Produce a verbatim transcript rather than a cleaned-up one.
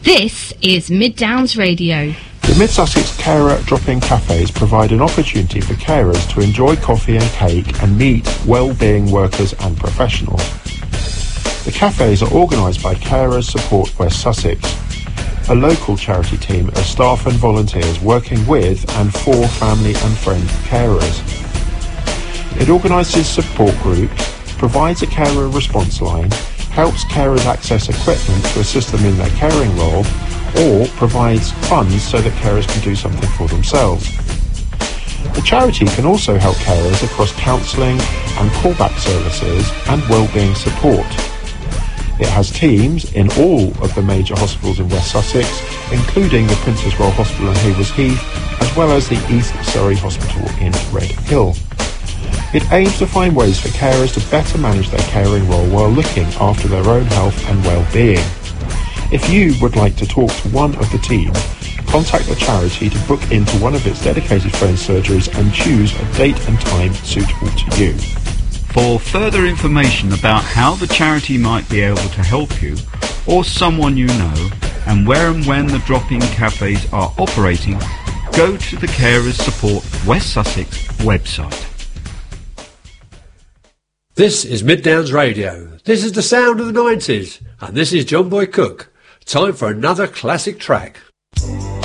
This is Mid Downs Radio. The Mid Sussex Carer Drop-In Cafes provide an opportunity for carers to enjoy coffee and cake and meet well-being workers and professionals. The cafes are organised by Carers Support West Sussex, a local charity team of staff and volunteers working with and for family and friend carers. It organises support groups, provides a carer response line, helps carers access equipment to assist them in their caring role, or provides funds so that carers can do something for themselves. The charity can also help carers across counselling and callback services and wellbeing support. It has teams in all of the major hospitals in West Sussex, including the Princess Royal Hospital in Haywards Heath, as well as the East Surrey Hospital in Red Hill. It aims to find ways for carers to better manage their caring role while looking after their own health and well-being. If you would like to talk to one of the team, contact the charity to book into one of its dedicated phone surgeries and choose a date and time suitable to you. For further information about how the charity might be able to help you or someone you know, and where and when the drop-in cafes are operating, go to the Carers Support West Sussex website. This is Mid Downs Radio. This is the sound of the nineties, and this is John Boy Cook. Time for another classic track.